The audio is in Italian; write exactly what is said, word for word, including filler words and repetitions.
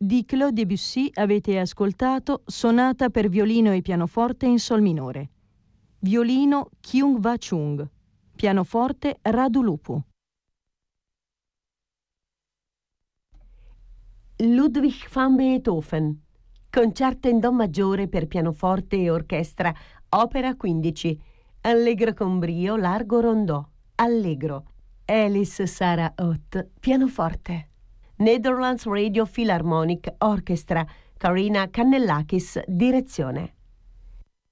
Di Claude Debussy avete ascoltato Sonata per violino e pianoforte in sol minore. Violino Kyung Va Chung. Pianoforte Radu Lupu. Ludwig van Beethoven. Concerto in do maggiore per pianoforte e orchestra, opera quindici. Allegro con brio, largo rondò. Allegro. Alice Sarah Ott, pianoforte. Netherlands Radio Philharmonic Orchestra, Karina Kannellakis, direzione.